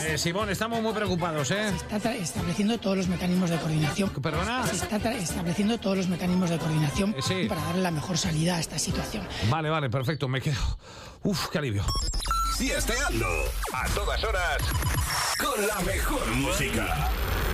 Simón, estamos muy preocupados, ¿eh? Se está estableciendo todos los mecanismos de coordinación. ¿Perdona? Se está estableciendo todos los mecanismos de coordinación Sí. para darle la mejor salida a esta situación. Vale, perfecto, me quedo. Uf, qué alivio. Siesteando a todas horas con la mejor música.